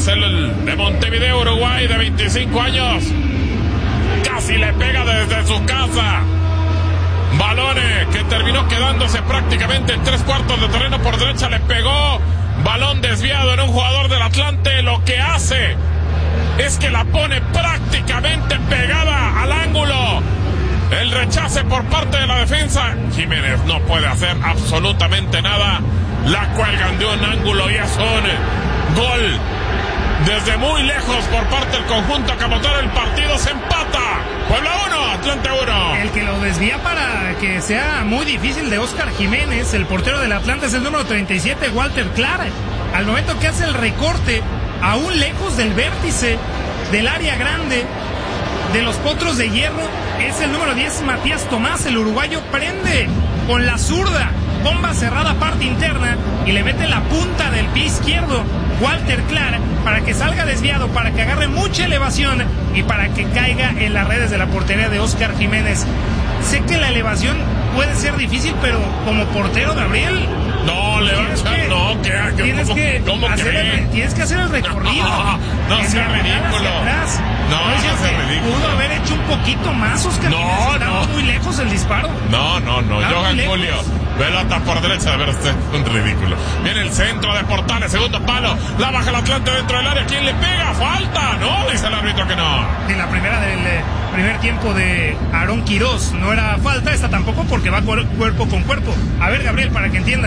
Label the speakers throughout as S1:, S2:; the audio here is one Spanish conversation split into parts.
S1: es el de Montevideo, Uruguay, de 25 años. Casi le pega desde su casa. Balones que terminó quedándose prácticamente en 3/4 de terreno por derecha. Le pegó. Balón desviado en un jugador del Atlante. Lo que hace es que la pone prácticamente pegada al ángulo. El rechace por parte de la defensa. Jiménez no puede hacer absolutamente nada. La cuelgan de un ángulo y es un gol desde muy lejos por parte del conjunto que motor el partido. Se empata. Puebla 1, Atlante 1.
S2: El que lo desvía para que sea muy difícil de Óscar Jiménez, el portero del Atlante, es el número 37, Walter Clara. Al momento que hace el recorte, aún lejos del vértice del área grande de los Potros de Hierro, es el número 10, Matías Tomás. El uruguayo prende con la zurda, bomba cerrada parte interna, y le mete la punta del pie izquierdo Walter Clara para que salga desviado, para que agarre mucha elevación y para que caiga en las redes de la portería de Óscar Jiménez. Sé que la elevación puede ser difícil, pero como portero, Gabriel,
S1: no,
S2: tienes que hacer el recorrido.
S1: No sea ridículo. No sea ridículo.
S2: Pudo haber hecho un poquito más, Óscar Jiménez. Estaba muy lejos el disparo.
S1: No. Johan Julio. Pelota por derecha, a ver, usted es un ridículo. Viene el centro de Portales, segundo palo. La baja el Atlante dentro del área. ¿Quién le pega? ¡Falta! No, dice el árbitro que no.
S2: En la primera del primer tiempo de Aarón Quirós no era falta, esta tampoco, porque va cuerpo con cuerpo. A ver, Gabriel, para que entiendan.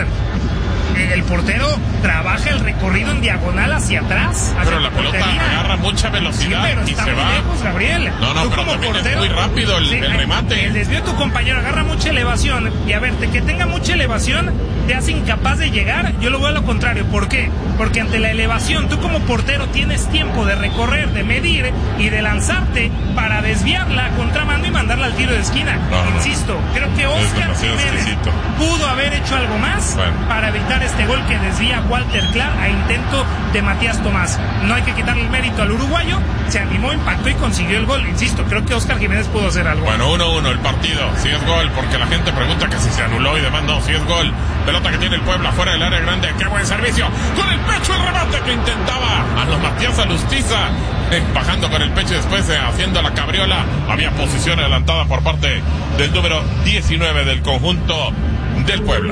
S2: El portero trabaja el recorrido en diagonal hacia atrás.
S1: Pero la pelota agarra mucha velocidad, sí, pero
S2: y
S1: está
S2: se
S1: muy
S2: va
S1: lejos,
S2: Gabriel.
S1: No, pero también portero, es muy rápido el remate.
S2: El desvío de tu compañero agarra mucha elevación, y a ver, que tenga mucha elevación te hace incapaz de llegar. Yo lo veo a lo contrario. ¿Por qué? Porque ante la elevación, tú como portero tienes tiempo de recorrer, de medir y de lanzarte para desviarla a contramano y mandarla al tiro de esquina. Insisto, creo que Óscar Jiménez pudo haber hecho algo más para evitar este gol que desvía Walter Clark a intento de Matías Tomás. No hay que quitarle el mérito al uruguayo, se animó, impactó y consiguió el gol. Insisto, creo que Óscar Jiménez pudo hacer algo.
S1: Bueno, 1-1 el partido. Si es gol, porque la gente pregunta que si se anuló y demás. No, si es gol. Pelota que tiene el Puebla fuera del área grande. ¡Qué buen servicio! Con el pecho el remate que intentaba a los Matías Alustiza. Bajando con el pecho y después haciendo la cabriola. Había posición adelantada por parte del número 19 del conjunto del Puebla.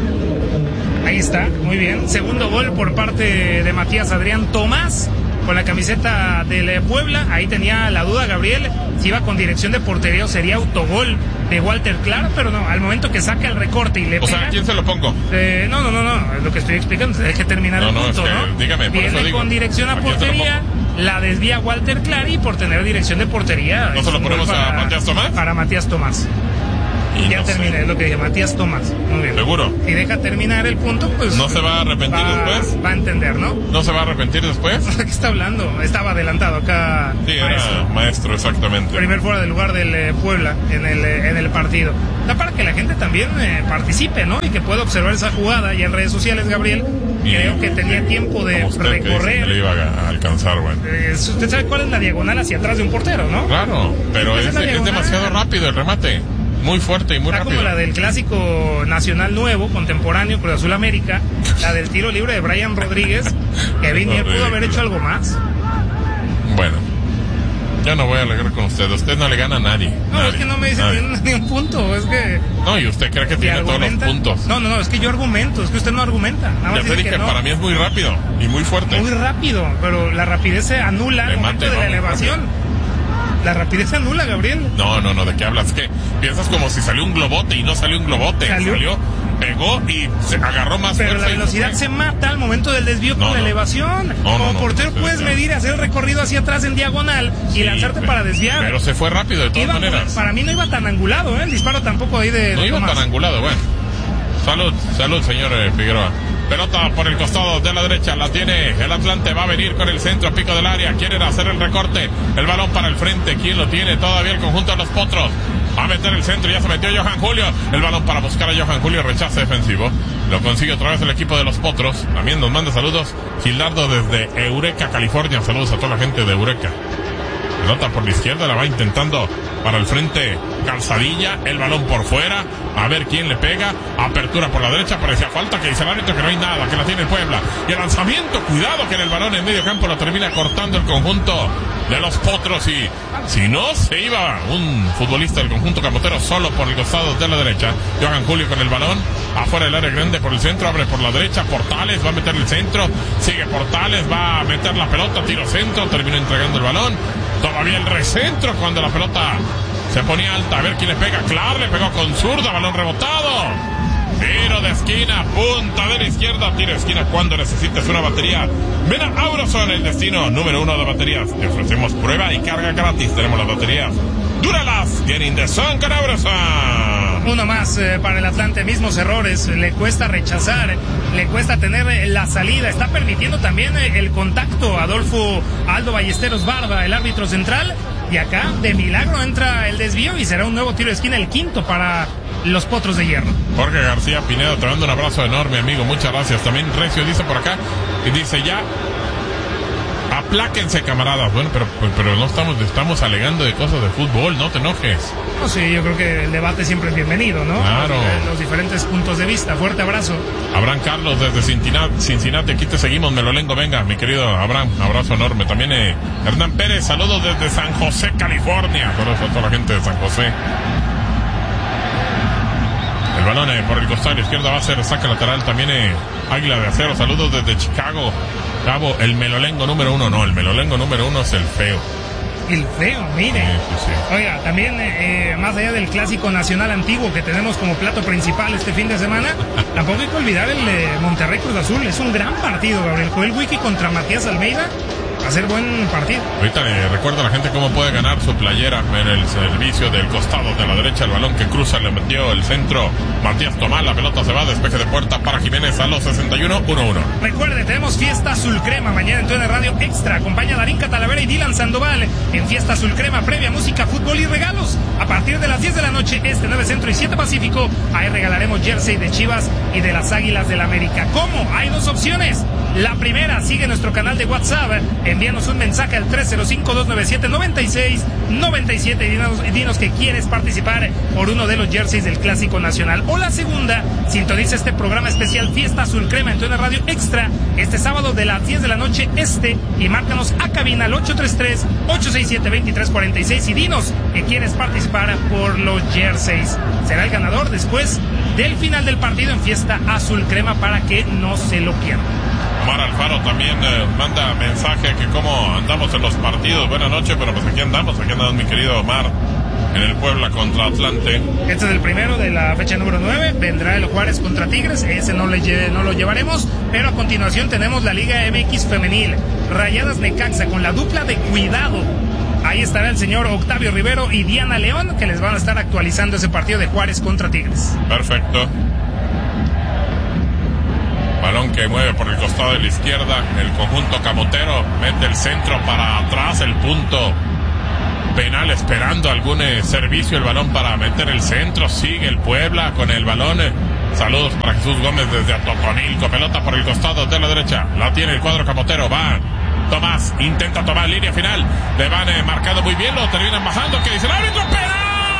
S2: Ahí está, muy bien. Segundo gol por parte de Matías Adrián Tomás con la camiseta del Puebla. Ahí tenía la duda Gabriel si iba con dirección de portería o sería autogol de Walter Clark, pero no, al momento que saca el recorte y le pega.
S1: O sea, ¿a quién se lo pongo?
S2: No, es lo que estoy explicando, hay que terminar el punto,
S1: es que,
S2: ¿no?
S1: Dígame, por
S2: viene
S1: eso digo,
S2: con dirección a portería, la desvía Walter Clark y por tener dirección de portería.
S1: ¿No se lo ponemos a Matías Tomás?
S2: Para Matías Tomás. Y ya terminé, es lo que dije, Matías Tomás. Muy bien.
S1: ¿Seguro?
S2: Si deja terminar el punto, pues...
S1: ¿No se va a arrepentir después?
S2: Va a entender, ¿no?
S1: ¿No se va a arrepentir después?
S2: ¿De qué está hablando? Estaba adelantado acá.
S1: Sí, era maestro, exactamente.
S2: Primer fuera del lugar del Puebla en el partido. Da para que la gente también participe, ¿no? Y que pueda observar esa jugada. Y en redes sociales, Gabriel, creo que tenía tiempo de recorrer.
S1: Que le iba a alcanzar, güey.
S2: Usted sabe cuál es la diagonal hacia atrás de un portero, ¿no?
S1: Claro, pero es demasiado rápido el remate. Muy fuerte y muy rápido.
S2: Como la del clásico nacional nuevo, contemporáneo, Cruz Azul América, la del tiro libre de Brian Rodríguez, que Vinier pudo haber hecho algo más.
S1: Bueno, yo no voy a alegar con usted. Usted no le gana a nadie.
S2: No, es que no me dice ni un punto. Es que.
S1: No, y usted cree que tiene todos los puntos.
S2: No, es que yo argumento. Es que usted no argumenta.
S1: Nada más ya te dije que para mí es muy rápido y muy fuerte.
S2: Muy rápido, pero la rapidez se anula al momento de la elevación. La rapidez se anula, Gabriel.
S1: No, ¿de qué hablas? ¿Qué? Piensas como si salió un globote y no salió un globote. Salió, pegó y se agarró más fuerza.
S2: Pero la velocidad se mata al momento del desvío con la elevación. Como portero puedes medir, hacer el recorrido hacia atrás en diagonal y lanzarte para desviar.
S1: Pero se fue rápido de todas maneras.
S2: Para mí no iba tan angulado, el disparo tampoco ahí de...
S1: No iba tan angulado, bueno. Salud, señor Figueroa. Pelota por el costado de la derecha, la tiene el Atlante, va a venir con el centro, pico del área, quieren hacer el recorte, el balón para el frente, ¿quién lo tiene? Todavía el conjunto de los Potros, va a meter el centro, ya se metió Johan Julio, el balón para buscar a Johan Julio, rechace defensivo, lo consigue otra vez el equipo de los Potros, también nos manda saludos Gilardo desde Eureka, California, saludos a toda la gente de Eureka. Pelota por la izquierda, la va intentando para el frente Calzadilla, el balón por fuera, a ver quién le pega, apertura por la derecha, parecía falta, que dice el árbitro que no hay nada, que la tiene el Puebla, y el lanzamiento, cuidado que en el balón en medio campo lo termina cortando el conjunto de los Potros, y si no se iba un futbolista del conjunto camotero solo por el costado de la derecha. Johan Julio con el balón, afuera del área grande por el centro, abre por la derecha, Portales va a meter el centro, sigue Portales, va a meter la pelota, tiro centro, termina entregando el balón, todavía el recentro cuando la pelota se ponía alta, a ver quién le pega, Clar le pegó con zurda, balón rebotado, tiro de esquina, punta de la izquierda, tiro de esquina cuando necesites una batería. Ven a Auroson, el destino número 1 de baterías. Te ofrecemos prueba y carga gratis. Tenemos las baterías Duralas, get in the sun con Auroson.
S2: Uno más para el Atlante, mismos errores, le cuesta rechazar, le cuesta tener la salida, está permitiendo también el contacto. Adolfo Aldo Ballesteros Barba, el árbitro central, y acá de milagro entra el desvío y será un nuevo tiro de esquina, el quinto para los Potros de Hierro.
S1: Jorge García Pinedo, te mando un abrazo enorme, amigo, muchas gracias. También Recio dice por acá, y dice ya, apláquense, camaradas. Bueno, pero no estamos alegando de cosas de fútbol, no te enojes.
S2: No, sí, yo creo que el debate siempre es bienvenido, ¿no?
S1: Claro.
S2: Los diferentes puntos de vista. Fuerte abrazo.
S1: Abraham Carlos desde Cincinnati, aquí te seguimos, Melolengo, venga, mi querido Abraham, abrazo enorme. También Hernán Pérez, saludos desde San José, California. Saludos a toda la gente de San José. El balón por el costado izquierdo va a ser saque lateral. También Águila de Acero, saludos desde Chicago. Cabo, el Melolengo número 1, no, el Melolengo número 1 es el feo.
S2: El feo, mire.
S1: Sí.
S2: Oiga, también más allá del clásico nacional antiguo que tenemos como plato principal este fin de semana, tampoco hay que olvidar el Monterrey Cruz Azul. Es un gran partido, Gabriel. Joel Wiki contra Matías Almeida. Va a ser buen partido.
S1: Ahorita le recuerdo a la gente cómo puede ganar su playera en el servicio del costado de la derecha. El balón que cruza le metió el centro Matías Tomás. La pelota se va, despeje de puerta para Jiménez a los 61, 1-1.
S2: Recuerde, tenemos Fiesta Azul Crema mañana en TUDN Radio Extra. Acompaña a Darín Catalavera y Dylan Sandoval en Fiesta Azul Crema, previa música, fútbol y regalos. A partir de las 10 de la noche, 9 Centro y 7 Pacífico, ahí regalaremos jersey de Chivas y de las Águilas del la América. ¿Cómo? Hay dos opciones. La primera, sigue nuestro canal de WhatsApp, envíanos un mensaje al 305-297-9697 y dinos que quieres participar por uno de los jerseys del Clásico Nacional. O la segunda, sintoniza este programa especial Fiesta Azul Crema en TUDN Radio Extra este sábado de las 10 de la noche y márcanos a cabina al 833-867-2346 y dinos que quieres participar por los jerseys. Será el ganador después del final del partido en Fiesta Azul Crema para que no se lo pierdan.
S1: Omar Alfaro también manda mensaje que cómo andamos en los partidos. Buenas noches, pero pues aquí andamos mi querido Omar, en el Puebla contra Atlante.
S2: Este es el primero de la fecha número 9, vendrá el Juárez contra Tigres, ese no lo llevaremos, pero a continuación tenemos la Liga MX Femenil, Rayadas Necaxa con la dupla de Cuidado. Ahí estará el señor Octavio Rivero y Diana León, que les van a estar actualizando ese partido de Juárez contra Tigres.
S1: Perfecto. Balón que mueve por el costado de la izquierda, el conjunto camotero mete el centro para atrás, el punto penal esperando algún servicio, el balón para meter el centro, sigue el Puebla con el balón. Saludos para Jesús Gómez desde Atotonilco, pelota por el costado de la derecha, la tiene el cuadro camotero, va Tomás, intenta tomar línea final, le van marcado muy bien, lo terminan bajando, que dice el árbitro, penal,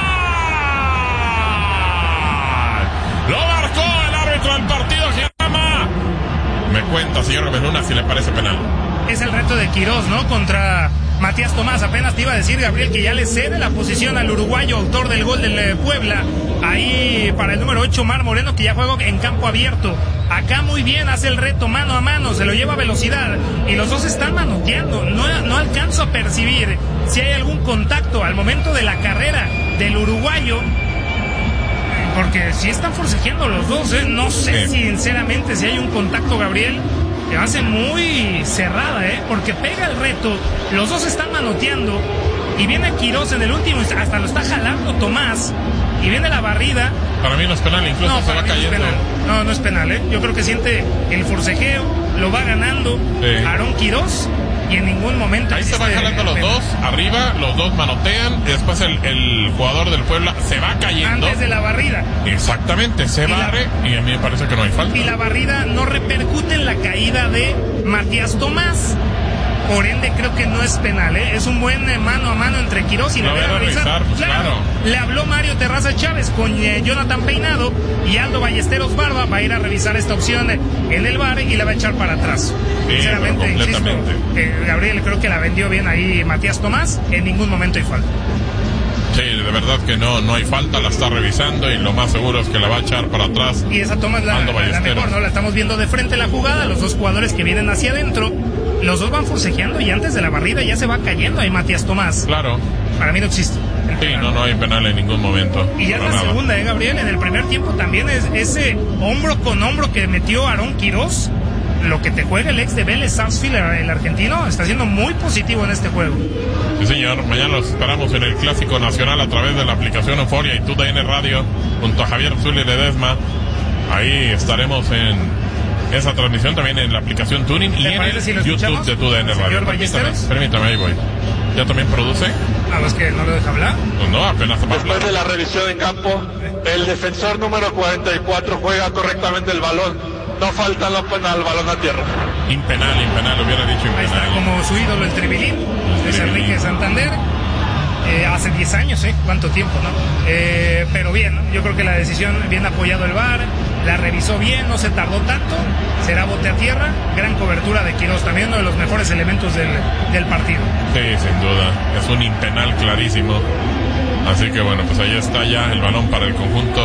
S1: lo marcó el árbitro del partido. Me cuenta, señor Gómez Luna, si le parece penal.
S2: Es el reto de Quirós, ¿no? Contra Matías Tomás. Apenas te iba a decir, Gabriel, que ya le cede la posición al uruguayo, autor del gol del Puebla. Ahí para el número 8, Omar Moreno, que ya juega en campo abierto. Acá muy bien, hace el reto mano a mano, se lo lleva a velocidad. Y los dos están manoteando. No alcanzo a percibir si hay algún contacto al momento de la carrera del uruguayo. Porque si están forcejeando los dos, no sé sinceramente si hay un contacto, Gabriel, que va a ser muy cerrada, porque pega el reto, los dos están manoteando y viene Quirós en el último, hasta lo está jalando Tomás y viene la barrida.
S1: Para mí no es penal, incluso no, se va cayendo.
S2: No es penal, yo creo que siente el forcejeo, lo va ganando Aarón Quirós. Y en ningún momento
S1: ahí se van jalando los dos, arriba, los dos manotean, y después el jugador del Puebla se va cayendo.
S2: Antes de la barrida.
S1: Exactamente, se barre, y a mí me parece que no hay falta.
S2: Y la barrida no repercute en la caída de Matías Tomás. Por ende, creo que no es penal, ¿eh? Es un buen mano a mano entre Quirós y
S1: Lo
S2: Nevera.
S1: debe revisar, pues, claro.
S2: Le habló Mario Terraza Chávez con Jonathan Peinado y Aldo Ballesteros Barba. Va a ir a revisar esta opción en el VAR y la va a echar para atrás.
S1: Sí,
S2: sinceramente, insisto, Gabriel, creo que la vendió bien ahí Matías Tomás. En ningún momento hay falta.
S1: Sí, de verdad que no hay falta, la está revisando y lo más seguro es que la va a echar para atrás.
S2: Y esa toma es la mejor, ¿no? La estamos viendo de frente la jugada, los dos jugadores que vienen hacia adentro, los dos van forcejeando y antes de la barrida ya se va cayendo ahí Matías Tomás.
S1: Claro.
S2: Para mí no existe.
S1: Sí, no hay penal en ningún momento.
S2: Y ya es la segunda, Gabriel. En el primer tiempo también es ese hombro con hombro que metió Aarón Quirós. Lo que te juega el ex de Vélez, Sarsfield, el argentino, está siendo muy positivo en este juego.
S1: Sí, señor. Mañana los esperamos en el Clásico Nacional a través de la aplicación Euforia y TUDN Radio junto a Javier Zuli Ledesma. Ahí estaremos en esa transmisión también en la aplicación Tuning y en el YouTube de TUDN Radio. Permítame, ahí voy. ¿Ya también produce?
S2: A los que no lo deja hablar.
S1: Pues no, apenas va a hablar.
S3: Después de la revisión en campo, el defensor número 44 juega correctamente el balón. No falta lo penal, balón a tierra.
S1: Impenal, hubiera dicho impenal.
S2: Ahí está como su ídolo el Tribilín, Luis Enrique Santander. Hace 10 años, ¿cuánto tiempo, no? Pero bien, ¿no? Yo creo que la decisión, bien apoyado el VAR, la revisó bien, no se tardó tanto, será bote a tierra, gran cobertura de Quirós, también uno de los mejores elementos del partido.
S1: Sí, sin duda, es un impenal clarísimo. Así que bueno, pues ahí está ya el balón para el conjunto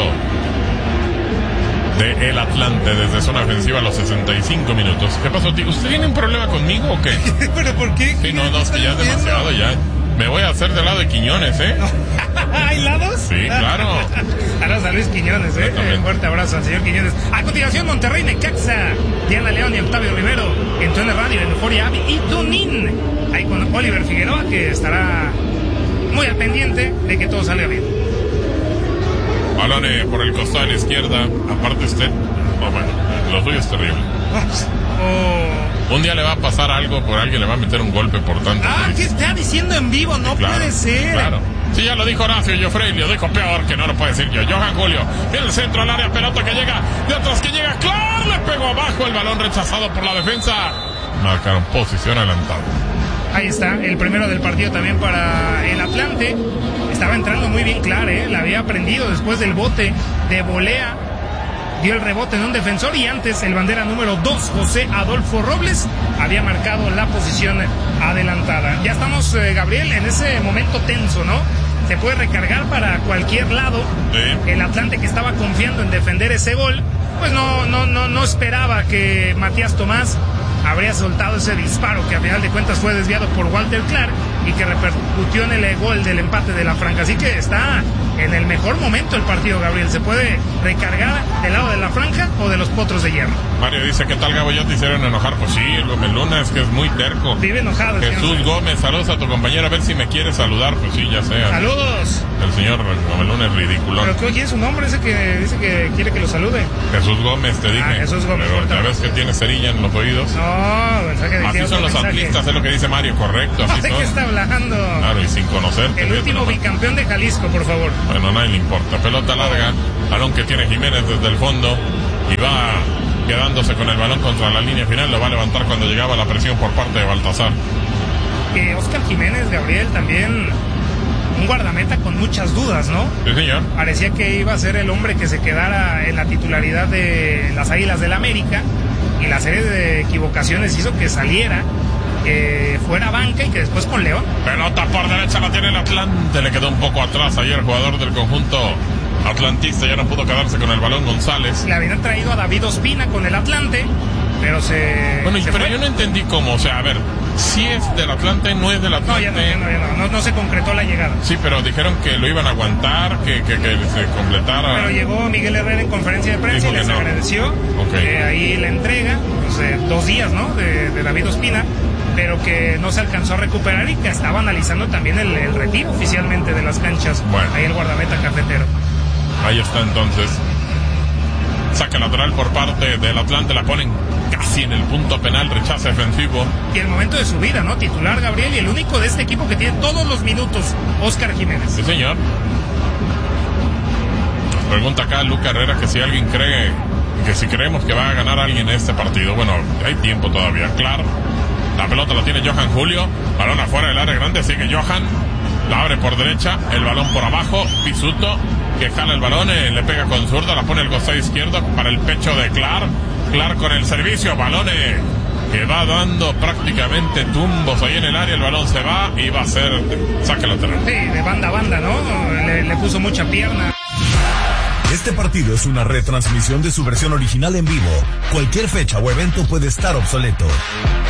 S1: de el Atlante desde zona ofensiva a los 65 minutos. ¿Qué pasó, tío? ¿Usted tiene un problema conmigo o qué?
S2: ¿Pero por qué?
S1: Sí, no, es que ya es demasiado, ya. Me voy a hacer del lado de Quiñones, ¿eh?
S2: ¿Hay lados?
S1: Sí, claro.
S2: Saludos a Luis Quiñones, Un fuerte abrazo al señor Quiñones. A continuación, Monterrey, Necaxa, Diana León y Octavio Rivero, en TUDN Radio, en Euforia Avi y Tunin. Ahí con Oliver Figueroa, que estará muy al pendiente de que todo salga bien.
S1: Balón por el costado de la izquierda. Aparte usted, bueno, lo suyo es terrible. Un día le va a pasar algo, por alguien le va a meter un golpe por tanto.
S2: ¿Qué está diciendo en vivo? No, claro, puede ser.
S1: Claro. Sí, ya lo dijo Horacio Joffrey, lo dijo peor que no lo puede decir yo. Johan Julio, en el centro al área, pelota que llega, de atrás que llega, claro, le pegó abajo, el balón rechazado por la defensa. Marcaron posición adelantada.
S2: Ahí está, el primero del partido también para el Atlante. Estaba entrando muy bien Clar, la había aprendido después del bote de volea. Dio el rebote en un defensor y antes el bandera número 2, José Adolfo Robles, había marcado la posición adelantada. Ya estamos, Gabriel, en ese momento tenso, ¿no? Se puede recargar para cualquier lado.
S1: Sí.
S2: El Atlante, que estaba confiando en defender ese gol, pues no esperaba que Matías Tomás habría soltado ese disparo que a final de cuentas fue desviado por Walter Clark y que repercutió en el gol del empate de la Franja. Así que está en el mejor momento el partido, Gabriel. Se puede recargar del lado de la Franja o de los Potros de Hierro.
S1: Mario dice, ¿qué tal, Gabo? ¿Ya te hicieron enojar? Pues sí, el Gómez Luna es que es muy terco.
S2: Vive enojado.
S1: Jesús Gómez, saludos a tu compañero, a ver si me quiere saludar. Pues sí, ya sé.
S2: ¡Saludos!
S1: El señor Gómez Luna es ridículo.
S2: ¿Pero quién es su nombre? Ese que dice que quiere que lo salude.
S1: Jesús Gómez, te dije.
S2: Jesús Gómez.
S1: Pero ya ves que tiene cerilla en los oídos.
S2: No, mensaje de
S1: así son los atlistas, es lo que dice Mario, correcto. Así
S2: ¿de qué está hablando?
S1: Claro, y sin conocerte.
S2: El último bicampeón de Jalisco, por favor.
S1: Bueno, a nadie le importa. Pelota larga, balón que tiene Jiménez desde el fondo y va quedándose con el balón contra la línea final. Lo va a levantar cuando llegaba la presión por parte de Baltasar.
S2: Oscar Jiménez, Gabriel, también un guardameta con muchas dudas, ¿no?
S1: Sí, señor.
S2: Parecía que iba a ser el hombre que se quedara en la titularidad de las Águilas del América y la serie de equivocaciones hizo que saliera, fuera banca y que después con León.
S1: Pelota por derecha, la tiene el Atlante, le quedó un poco atrás ayer el jugador del conjunto atlantista, ya no pudo quedarse con el balón González.
S2: Le habían traído a David Ospina con el Atlante, pero
S1: pero yo no entendí cómo, o sea, a ver, si es del Atlante, no es del Atlante.
S2: No se concretó la llegada.
S1: Sí, pero dijeron que lo iban a aguantar, que se completara.
S2: Pero llegó Miguel Herrera en conferencia de prensa y les agradeció ahí la entrega, pues, 2 días, ¿no? De David Ospina, pero que no se alcanzó a recuperar y que estaba analizando también el retiro oficialmente de las canchas.
S1: Bueno.
S2: Ahí el guardameta cafetero.
S1: Ahí está entonces. Saca lateral por parte del Atlante, la ponen casi en el punto penal, rechazo defensivo.
S2: Y el momento de su vida, ¿no? Titular Gabriel y el único de este equipo que tiene todos los minutos, Oscar Jiménez.
S1: Sí, señor. Nos pregunta acá Luca Herrera que si alguien cree, que si creemos que va a ganar alguien en este partido. Bueno, hay tiempo todavía. Claro, La pelota la tiene Johan Julio. Balón afuera del área grande. Sigue Johan. La abre por derecha. El balón por abajo. Pisuto, que jala el balón. Le pega con zurda. La pone el costado izquierdo para el pecho de Clark. Clark con el servicio. Balón que va dando prácticamente tumbos ahí en el área. El balón se va y va a ser saque lateral.
S2: Sí, de banda a banda, ¿no? Le puso mucha pierna.
S4: Este partido es una retransmisión de su versión original en vivo. Cualquier fecha o evento puede estar obsoleto.